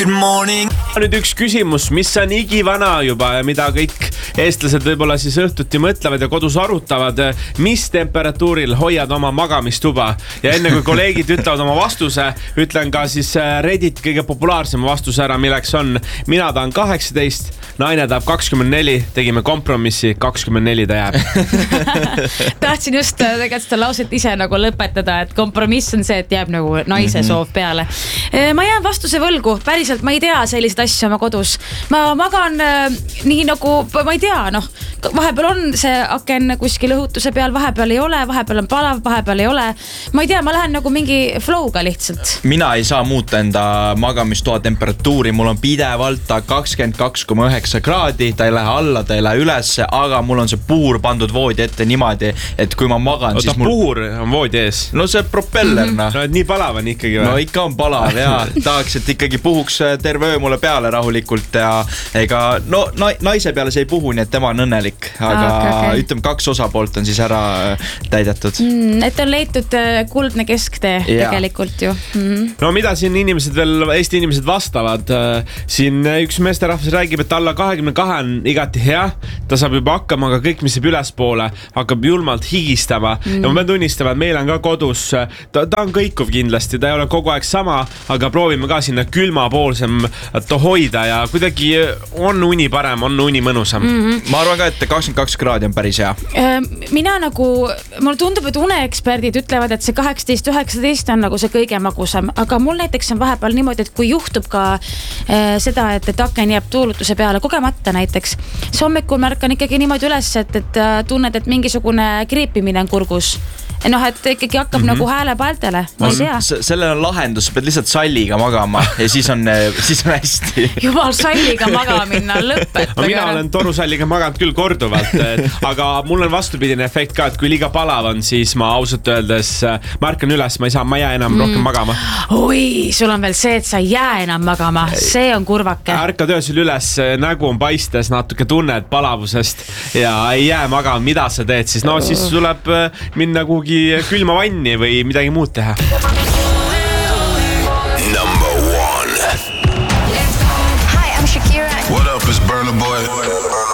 Nüüd üks küsimus, mis on igivana juba ja mida kõik eestlased võib-olla siis õhtuti mõtlevad ja kodus arutavad. Mis temperatuuril hoiad oma magamistuba? Ja enne kui kolleegid ütlevad oma vastuse, ütlen ka siis Reddit kõige populaarsema vastuse ära, milleks on: mina tahan 18, naine tahab 24, tegime kompromissi, 24 ta jääb. Tahtsin just tegelikult seda lauset ise nagu lõpetada, et kompromiss on see, et jääb nagu naise soov peale. Ma jään vastuse võlgu, päriselt ma ei tea selliseid asju oma kodus. Ma magan nii nagu, ma ei tea, vahepeal on see aken kuskil õhutuse peal, vahepeal ei ole, vahepeal on palav, vahepeal ei ole. Ma ei tea, ma lähen nagu mingi flowga lihtsalt. Mina ei saa muuta enda magamistoa temperatuuri, mul on pidevalt ta 22,9 kraadi, ta ei lähe alla, ta ei lähe ülesse, aga mul on see puhur pandud voodi ette niimoodi, et kui ma magan, siis mul... Puhur on voodi ees? No see propeller, No et nii palav on ikkagi või? No ikka on palav ja tahaks, et ikkagi puhuks terve öö mulle peale rahulikult ja ega naise peale see ei puhu, nii et tema on õnnelik, aga ütleme 2 osapoolt on siis ära täidetud. Et on leitud kuldne kesktee tegelikult ju. No mida siin inimesed veel, Eesti inimesed vastavad? Siin üks meesterahvas räägib, et alla 22 on igati hea, ta saab juba hakkama, aga kõik, mis jääb ülespoole, hakkab julmalt higistama. Ja ma pean tunnistama, et meil on ka kodus, ta on kõikuv kindlasti, ta ei ole kogu aeg sama, aga proovime ka sinna külmapoolsem hoida ja kuidagi on uni parem, on uni mõnusam. Ma arvan ka, et 22 kraadi on päris hea. Mina nagu, mulle tundub, et uneeksperdid ütlevad, et see 18-19 on nagu see kõige magusam, aga mul näiteks on vahepeal niimoodi, et kui juhtub ka seda, et aken jääb tuulutuse peale kogemata näiteks, siis hommikul märkan ikkagi niimoodi üles, et tunned, et mingisugune kriipimine on kurgus. Et ikkagi hakkab nagu hääle paltele, ma ei tea. Sellel on lahendus, sa pead lihtsalt salliga magama ja siis on hästi. Jumal, salliga magamine, lõpet. Mina olen torusalliga maganud küll korduvalt, aga mul on vastupidine efekt ka, et kui liiga palav on, siis ma ausalt öeldes märkan üles, ma ei jää enam rohkem magama. Oi, sul on veel see, et sa ei jää enam magama, see on kurvake. Ärkad öösel üles, nägu on paistes, natuke tunned palavusest ja ei jää magama, mida sa teed, siis siis tuleb minna kuhugi külma vanni või midagi muud teha. Number 1. Hi, I'm Shakira. What up, it's Burna Boy.